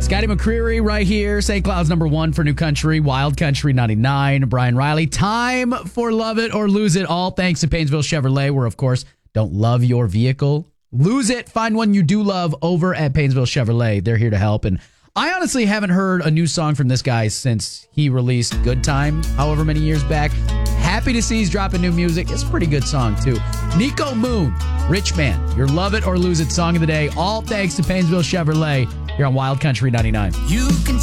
Scotty McCreery right here. St. Cloud's number one for New Country. Wild Country 99. Brian Riley. Time for Love It or Lose It. All thanks to Painesville Chevrolet, where, of course, don't love your vehicle. Lose it. Find one you do love over at Painesville Chevrolet. They're here to help. And I honestly haven't heard a new song from this guy since he released Good Time, however many years back. Happy to see he's dropping new music. It's a pretty good song, too. Nico Moon, Rich Man, your Love It or Lose It song of the day. All thanks to Painesville Chevrolet here on Wild Country 99. You can